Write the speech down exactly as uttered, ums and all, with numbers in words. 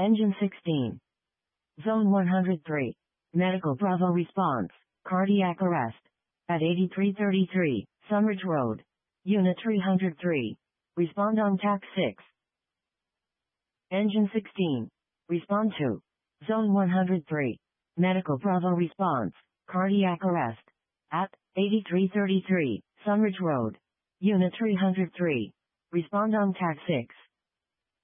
Engine sixteen. Zone one hundred three. Medical Bravo response. Cardiac arrest. At eighty-three thirty-three, Sunridge Road. Unit three hundred three. Respond on T A C six. Engine sixteen. Respond to. Zone one hundred three. Medical Bravo response. Cardiac arrest. At eighty-three thirty-three, Sunridge Road. Unit three hundred three. Respond on T A C six.